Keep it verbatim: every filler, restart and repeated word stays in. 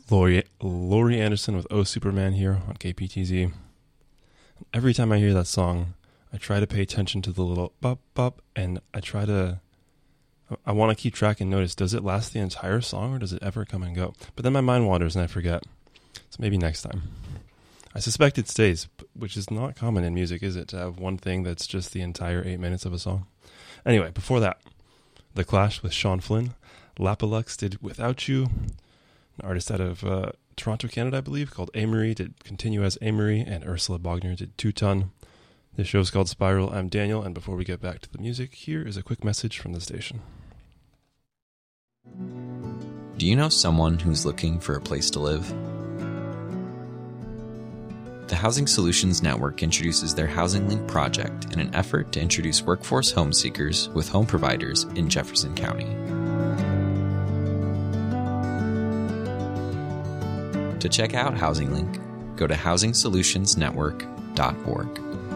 Laurie, Laurie Anderson with Oh Superman here on K P T Z. Every time I hear that song, I try to pay attention to the little bop bop, and I try to, I want to keep track and notice, does it last the entire song or does it ever come and go? But then my mind wanders and I forget. So maybe next time. I suspect it stays, which is not common in music, is it, to have one thing that's just the entire eight minutes of a song? Anyway, before that, The Clash with Sean Flynn. Lapalux did Without You. An artist out of uh, Toronto, Canada, I believe, called Amory did Continue as Amory, and Ursula Bogner did Two Ton. This show is called Spiral. I'm Daniel, and before we get back to the music, here is a quick message from the station. Do you know someone who's looking for a place to live? The Housing Solutions Network introduces their Housing Link project in an effort to introduce workforce home seekers with home providers in Jefferson County. To check out Housing Link, go to housing solutions network dot org.